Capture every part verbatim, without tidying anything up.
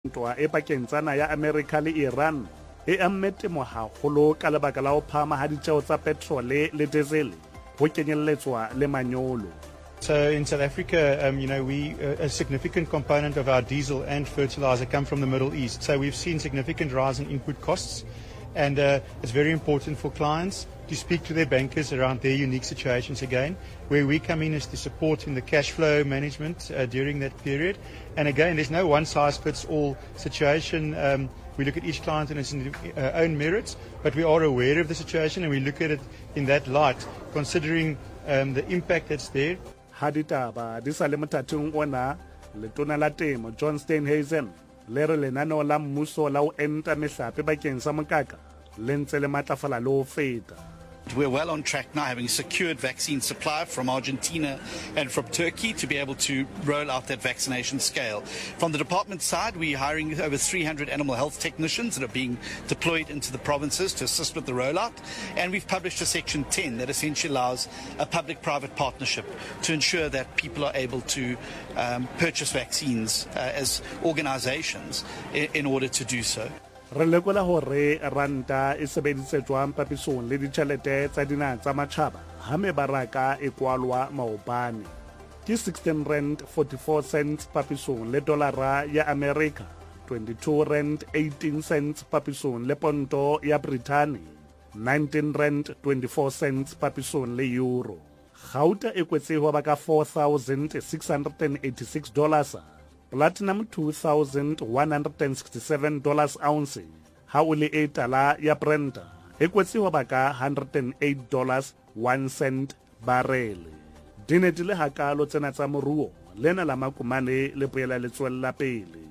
ntwa e pakeng tsana ya America le Iran e amme temo haholo ka lebaka la ho phahama ha ditjeo tsa petrole le diesel ho kenyelletswa le manyolo. So in South Africa, um, you know, we uh, a significant component of our diesel and fertilizer come from the Middle East. So we've seen significant rise in input costs, and uh, it's very important for clients to speak to their bankers around their unique situations again. Where we come in is to support in the cash flow management uh, during that period. And again, there's no one-size-fits-all situation. Um, we look at each client in its uh, own merits, but we are aware of the situation and we look at it in that light, considering um, the impact that's there. Haditaba di sa le mothating ona letona la temo John Steenhuisen le re lenaneo la mmuso la ho enta mehlape bakeng sa mokaka le ntse le matlafala le ho feta. We're well on track now, having secured vaccine supply from Argentina and from Turkey to be able to roll out that vaccination scale. From the department side, we're hiring over three hundred animal health technicians that are being deployed into the provinces to assist with the rollout. And we've published a Section ten that essentially allows a public-private partnership to ensure that people are able to um, purchase vaccines uh, as organizations in, in order to do so. Re lekola hore ranta e sebedisetswang papisong le ditjhelete tsa dinaha tsa matjhaba ha mebaraka e kwalwa maobane ke sixteen rand forty-four cents papisong le dolara ya America, twenty-two rand eighteen cents papisong le ponto ya Britain, nineteen rand twenty-four cents papisong le euro. Gauta e kwetse ho ba ka four thousand six hundred eighty-six dollars. Platinum two thousand one hundred sixty-seven dollars ounce. Ha o le e tala ya Brent e kwetse ho ba ka one hundred eight dollars one cent barrel. Dinete le hakalo tsena tsa moruo lena la makumane le poela le tswella pele.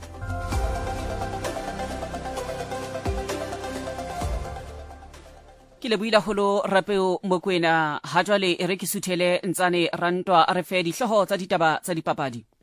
Ke le buila holo Rapeo Mokoena ha jwale e re ke suthele ntsane rantwa re fe dihloho tsa ditaba tsa dipapadi.